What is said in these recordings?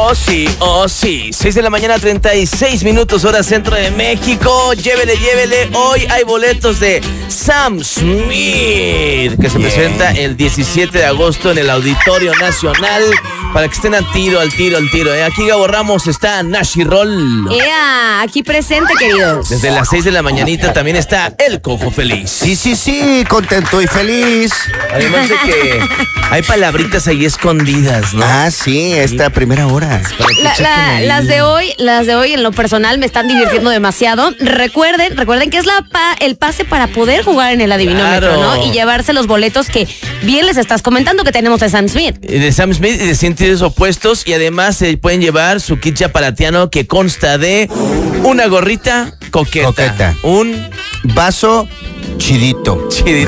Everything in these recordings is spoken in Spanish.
Oh sí. 6 de la mañana, 36 minutos, hora centro de México. Llévele. Hoy hay boletos de Sam Smith, que se presenta el 17 de agosto en el Auditorio Nacional, para que estén al tiro. Aquí Gabo Ramos está Nashi Roll. Aquí presente, queridos. Desde las 6 de la mañanita también está el Cojo Feliz. Sí, contento y feliz. Además de que hay palabritas ahí escondidas, ¿no? Ah, sí, esta primera hora. Las de hoy en lo personal me están divirtiendo demasiado. Recuerden que es el pase para poder jugar en el adivinómetro, Claro. ¿no? Y llevarse los boletos que bien les estás comentando que tenemos de Sam Smith. De Sam Smith y de Sentidos Opuestos. Y además se pueden llevar su kit chapalatiano, que consta de una gorrita coqueta. Un vaso chidito.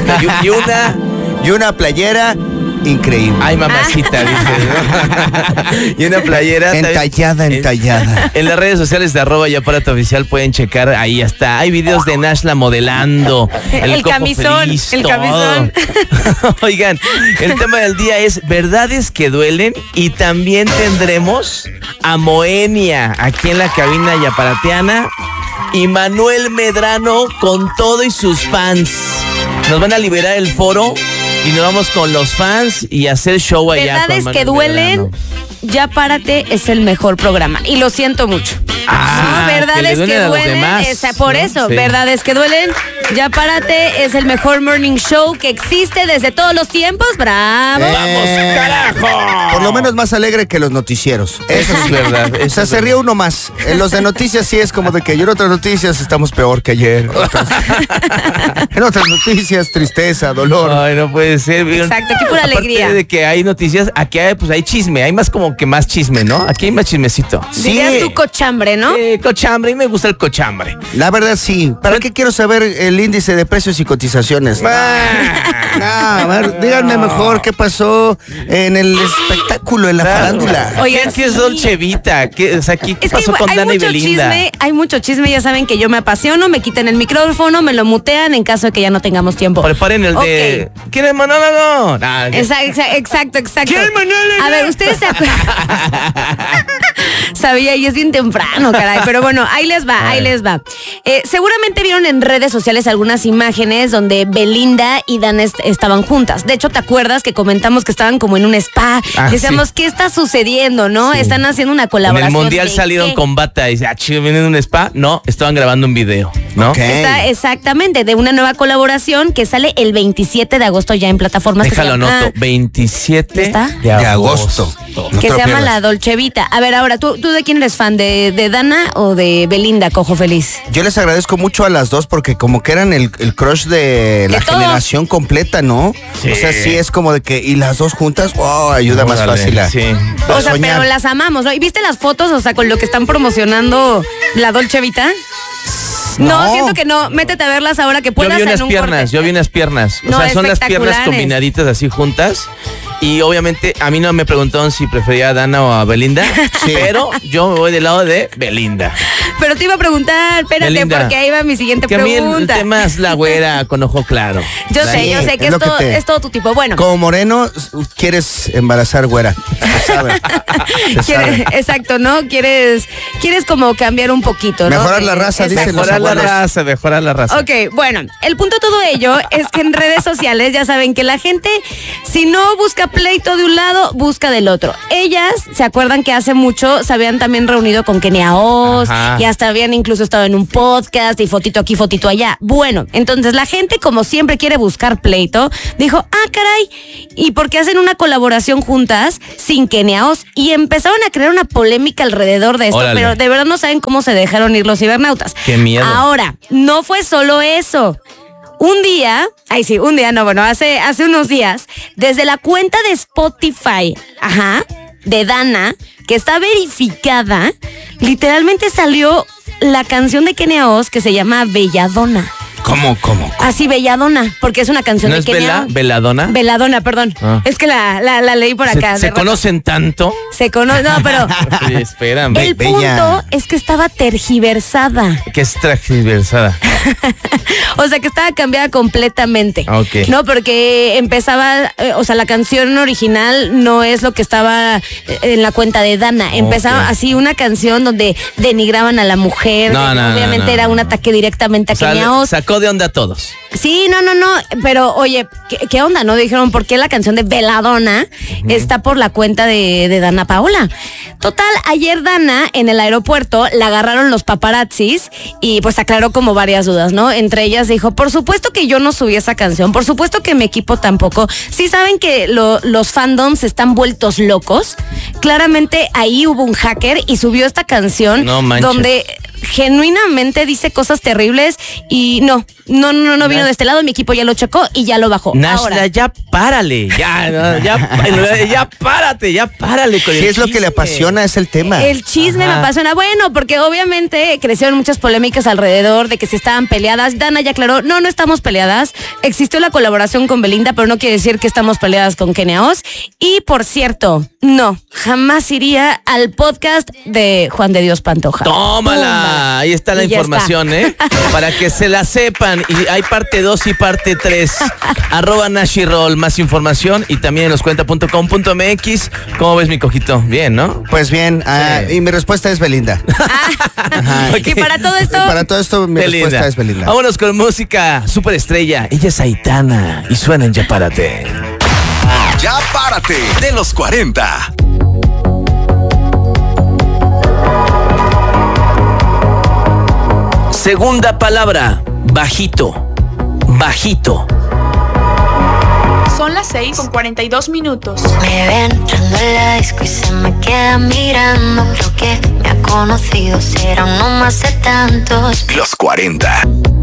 Y una playera increíble. Ay, mamacita, dice. Y una playera Entallada. En las redes sociales de @yaparatoficial pueden checar, ahí hasta hay videos de Nashla modelando El Cojo camisón, Feliz, el todo. camisón. Oigan, el tema del día es verdades que duelen, y también tendremos a Moenia aquí en la cabina yaparateana y Manuel Medrano con todo y sus fans. Nos van a liberar el foro y nos vamos con los fans y hacer show allá. Verdades con que Manuel duelen. Medrano. Ya Párate es el mejor programa. Y lo siento mucho. Verdades que le duelen a los demás, por ¿no? eso, Sí. verdades que duelen. Ya Párate es el mejor morning show que existe desde todos los tiempos. ¡Bravo! ¡Vamos, carajo! Por lo menos más alegre que los noticieros. Eso es verdad. O sea, se ríe uno más. En los de noticias sí es como de que en otras noticias estamos peor que ayer. En otras noticias, tristeza, dolor. Ay, no puede ser. Exacto, aquí pura Aparte alegría. de que hay noticias, aquí hay chisme. Hay más como que más chisme, ¿no? Aquí hay más chismecito. Dirías tu cochambre, ¿no? Cochambre, y me gusta el cochambre. La verdad sí. ¿Para qué quiero saber el índice de precios y cotizaciones? A ver, díganme mejor qué pasó en el espectáculo, en la farándula. Oigan, ¿Qué es Dolce Vita? ¿Qué Es pasó que con hay Dana y mucho Belinda? hay mucho chisme, ya saben que yo me apasiono, me quitan el micrófono, me lo mutean en caso de que ya no tengamos tiempo. Preparen el de... ¿Quién es Manolo? Exacto. ¿Quién es Manolo? A ver, ustedes se acuerdan. Sabía, y es bien temprano, caray. Pero bueno, ahí les va. Seguramente vieron en redes sociales algunas imágenes donde Belinda y Dana estaban juntas. De hecho, ¿te acuerdas que comentamos que estaban como en un spa? Decíamos, sí. ¿qué está sucediendo, no? Sí. Están haciendo una En colaboración. el Mundial ¿de salieron qué? con bata y dice, chido, ¿vienen de un spa? No, estaban grabando un video, ¿no? Ok. Está exactamente de una nueva colaboración que sale el 27 de agosto ya en plataformas. Déjalo, anoto. 27 ¿Está? De agosto. No Que te lo se llama pierdas. La Dolce Vita. A ver, ahora, ¿tú de quién eres fan? ¿De Dana o de Belinda, Cojo Feliz? Yo les agradezco mucho a las dos porque como que eran el crush de la todos. generación completa, ¿no? Sí. O sea, sí es como de que, y las dos juntas, wow, ayuda más Órale, fácil a sí. O sea, soñar. pero las amamos, ¿no? ¿Y viste las fotos, o sea, con lo que están promocionando La Dolce Vita? No, siento que no. Métete a verlas ahora que Yo puedas vi unas en un piernas, corte. yo vi unas piernas. No, o sea, son las piernas espectaculares. combinaditas así juntas. Y obviamente a mí no me preguntaron si prefería a Dana o a Belinda, Sí. pero yo me voy del lado de Belinda. Pero te iba a preguntar, espérate, Belinda, porque ahí va mi siguiente Que a mí el pregunta. tema es la güera con ojo claro. Yo sé que es lo que te- es todo tu tipo. Bueno. Como moreno, quieres embarazar güera. Se sabe. Se sabe. Exacto, ¿no? Quieres como cambiar un poquito, ¿no? Mejorar la raza, dicen los Mejorar la abuelos. raza, mejorar la raza. Ok, bueno, el punto de todo ello es que en redes sociales ya saben que la gente, si no busca pleito de un lado, busca del otro. Ellas, ¿se acuerdan que hace mucho se habían también reunido con Kenia Oz? Ajá. Y hasta habían incluso estado en un podcast y fotito aquí, fotito allá. Bueno, entonces la gente, como siempre quiere buscar pleito, dijo, caray, ¿y por qué hacen una colaboración juntas sin Kenia Oz? Y empezaron a crear una polémica alrededor de esto, Órale. pero de verdad no saben cómo se dejaron ir los cibernautas. Qué miedo. Ahora, no fue solo eso. Hace unos días, desde la cuenta de Spotify, de Dana, que está verificada, literalmente salió la canción de Kenia Oz que se llama Belladonna. ¿Cómo? Así, Belladona, porque es una canción ¿No de es Kenia. Veladona? Veladona, perdón. Ah. Es que la leí por acá. ¿Se conocen tanto? Se conoce, no, pero Sí, espérame. el punto bella. es que estaba tergiversada. Que es transversada. O sea, que estaba cambiada completamente. Ok. No, porque empezaba, o sea, la canción original no es lo que estaba en la cuenta de Dana. Empezaba Ok. así una canción donde denigraban a la mujer. No, Obviamente era un ataque directamente a O sea, Kenia Os. sacó de onda a todos. Sí, no, pero oye, ¿qué onda? ¿No? Dijeron, ¿por qué la canción de Veladona está por la cuenta de Dana Paola? Total, ayer Dana en el aeropuerto la agarraron los paparazzis y pues aclaró como varias dudas, ¿no? Entre ellas dijo, por supuesto que yo no subí esa canción, por supuesto que mi equipo tampoco. Sí saben que los fandoms están vueltos locos. Claramente ahí hubo un hacker y subió esta canción No manches. donde genuinamente dice cosas terribles y no vino de este lado, mi equipo ya lo checó y ya lo bajó. Nashla, Ahora, ya párale. Ya párale con Si el es lo que le chisme. apasiona, es el tema. el chisme me Ajá. apasiona. Bueno, porque obviamente crecieron muchas polémicas alrededor de que se estaban peleadas. Dana ya aclaró, no estamos peleadas. Existió la colaboración con Belinda, pero no quiere decir que estamos peleadas con Kenia Os. Y por cierto, no, jamás iría al podcast de Juan de Dios Pantoja. Tómala. Ahí está la Y ya información, está. Para que se la sepan. Y hay parte 2 y parte 3. @NashiRoll. Más información. Y también en loscuenta.com.mx. ¿Cómo ves, mi cojito? Bien, ¿no? Pues bien, Sí. y mi respuesta es Belinda. Ok. Y para todo esto, Para todo esto, mi Belinda. respuesta es Belinda. Vámonos con música superestrella. Ella es Aitana. Y suena en Ya Párate. Ya párate de los 40. Segunda palabra. Bajito. Bajito. Son las 6:42. Me ve entrando en la disco y se me queda mirando. Creo que me ha conocido, será uno más de tantos. Los 40.